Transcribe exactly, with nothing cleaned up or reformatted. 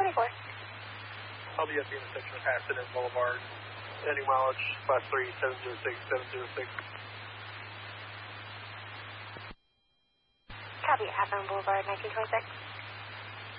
twenty-four. I'll be at the intersection of Hampton and Boulevard. Any mileage, class three, seven zero six, seven zero six. Copy, Hampton Boulevard, nineteen twenty-six.